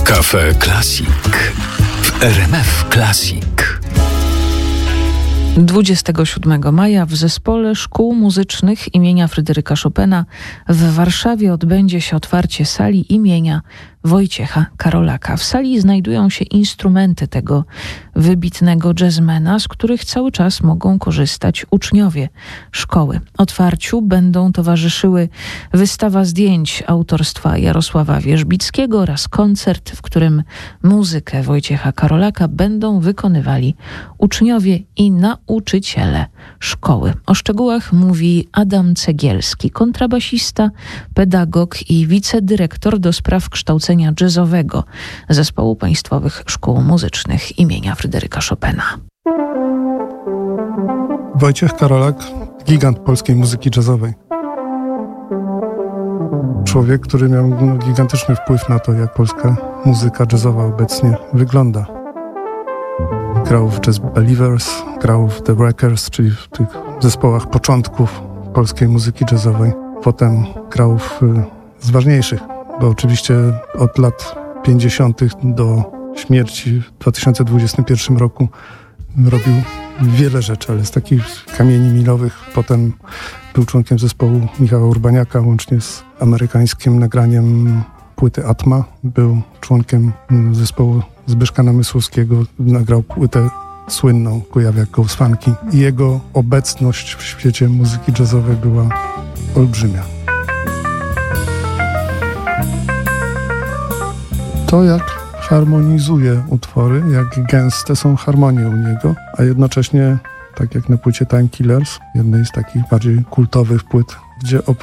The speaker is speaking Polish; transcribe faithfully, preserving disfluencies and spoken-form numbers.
Cafe Classic w R M F Classic. dwudziestego siódmego maja w Zespole Szkół Muzycznych imienia Fryderyka Chopina w Warszawie odbędzie się otwarcie sali imienia Wojciecha Karolaka. W sali znajdują się instrumenty tego wybitnego jazzmena, z których cały czas mogą korzystać uczniowie szkoły. Otwarciu będą towarzyszyły wystawa zdjęć autorstwa Jarosława Wierzbickiego oraz koncert, w którym muzykę Wojciecha Karolaka będą wykonywali uczniowie i nauczyciele szkoły. O szczegółach mówi Adam Cegielski, kontrabasista, pedagog i wicedyrektor do spraw kształcenia jazzowego Zespołu Państwowych Szkół Muzycznych imienia Fryderyka Chopina. Wojciech Karolak, gigant polskiej muzyki jazzowej. Człowiek, który miał no, gigantyczny wpływ na to, jak polska muzyka jazzowa obecnie wygląda. Grał w Jazz Believers, grał w The Wreckers, czyli w tych zespołach początków polskiej muzyki jazzowej. Potem grał w, z ważniejszych, bo oczywiście od lat pięćdziesiątych do śmierci w dwa tysiące dwudziestym pierwszym roku robił wiele rzeczy, ale z takich kamieni milowych potem był członkiem zespołu Michała Urbaniaka, łącznie z amerykańskim nagraniem płyty Atma. Był członkiem zespołu Zbyszka Namysłowskiego, nagrał płytę słynną Kujawiak Goes Funky i jego obecność w świecie muzyki jazzowej była olbrzymia. To, jak harmonizuje utwory, jak gęste są harmonie u niego, a jednocześnie, tak jak na płycie Time Killers, jednej z takich bardziej kultowych płyt, gdzie oprócz